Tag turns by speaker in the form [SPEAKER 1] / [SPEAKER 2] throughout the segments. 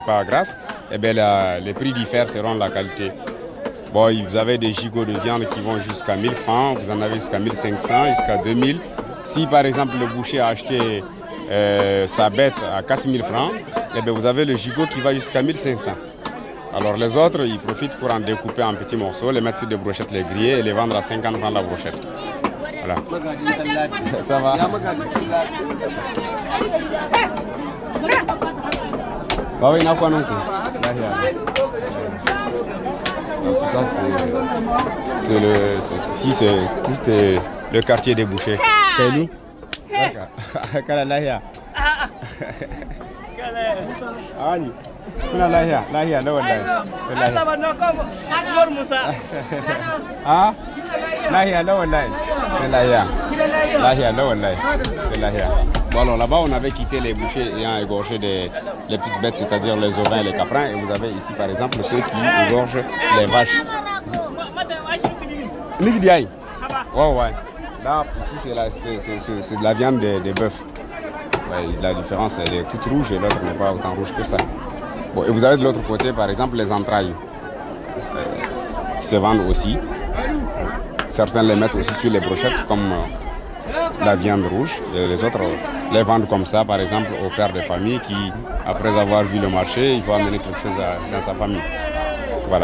[SPEAKER 1] Par grâce, eh bien, les prix diffèrent selon la qualité. Bon, vous avez des gigots de viande qui vont jusqu'à 1000 francs, vous en avez jusqu'à 1500, jusqu'à 2000. Si par exemple le boucher a acheté sa bête à 4000 francs, eh bien, vous avez le gigot qui va jusqu'à 1500. Alors les autres, ils profitent pour en découper en petits morceaux, les mettre sur des brochettes, les griller et les vendre à 50 francs la brochette. Voilà. Ça va. Donc, tout ça, tout est le quartier des bouchers. Kailou? Bon, alors là-bas, on avait quitté les bouchers ayant égorgé les petites bêtes, c'est-à-dire les ovins et les caprins. Et vous avez ici, par exemple, ceux qui égorgent les vaches. Ouais. Là, ici, c'est de la viande des bœufs. Ouais, la différence, elle est toute rouge et l'autre n'est pas autant rouge que ça. Bon, et vous avez de l'autre côté, par exemple, les entrailles qui se vendent aussi. Certains les mettent aussi sur les brochettes comme la viande rouge. Et les autres les vendent comme ça, par exemple, au père de famille qui, après avoir vu le marché, il faut amener quelque chose dans sa famille. Voilà.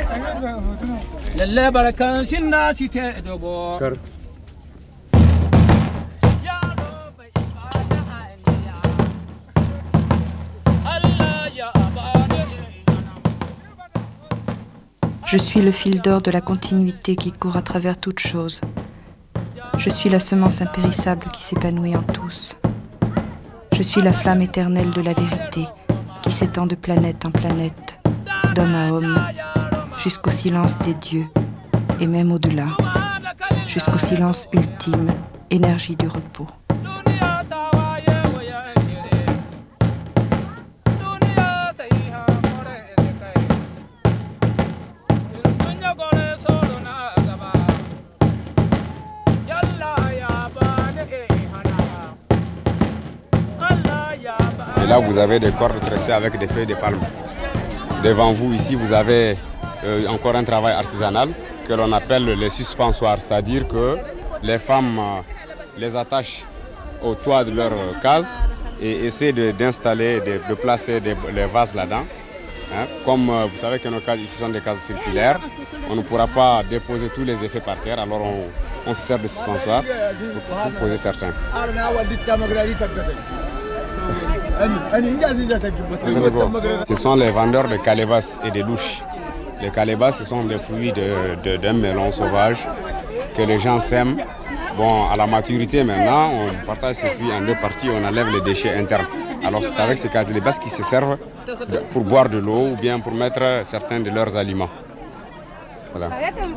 [SPEAKER 2] Je suis le fil d'or de la continuité qui court à travers toute chose. Je suis la semence impérissable qui s'épanouit en tous. Je suis la flamme éternelle de la vérité qui s'étend de planète en planète, d'homme à homme, jusqu'au silence des dieux et même au-delà, jusqu'au silence ultime, énergie du repos.
[SPEAKER 1] Et là, vous avez des cordes tressées avec des feuilles de palme. Devant vous, ici, vous avez encore un travail artisanal que l'on appelle les suspensoirs, c'est-à-dire que les femmes les attachent au toit de leur case et essaient d'installer, de placer les vases là-dedans. Hein. Comme vous savez que nos cases ici sont des cases circulaires, on ne pourra pas déposer tous les effets par terre, alors on se sert de suspensoirs pour poser certains. Ce sont les vendeurs de calebasses et de louches. Les calebasses, ce sont des fruits d'un melon sauvage que les gens sèment. Bon, à la maturité maintenant, on partage ces fruits en deux parties, on enlève les déchets internes. Alors c'est avec ces calebasses qu'ils se servent pour boire de l'eau ou bien pour mettre certains de leurs aliments. Voilà.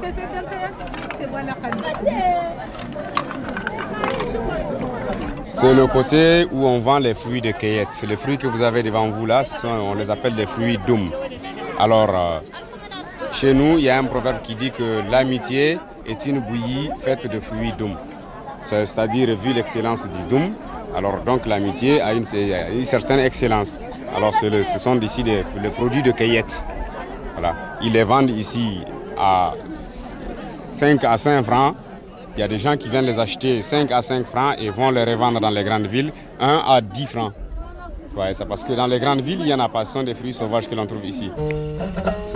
[SPEAKER 1] C'est le côté où on vend les fruits de cueillette. C'est les fruits que vous avez devant vous là, on les appelle des fruits doum. Alors, chez nous, il y a un proverbe qui dit que l'amitié est une bouillie faite de fruits doum. C'est-à-dire, vu l'excellence du doum, alors donc l'amitié a une certaine excellence. Alors ce sont ici les produits de cueillette. Voilà. Ils les vendent ici à 5 à 5 francs. Il y a des gens qui viennent les acheter 5 à 5 francs et vont les revendre dans les grandes villes 1 à 10 francs. Ouais, c'est parce que dans les grandes villes, il n'y en a pas. Ce sont des fruits sauvages que l'on trouve ici.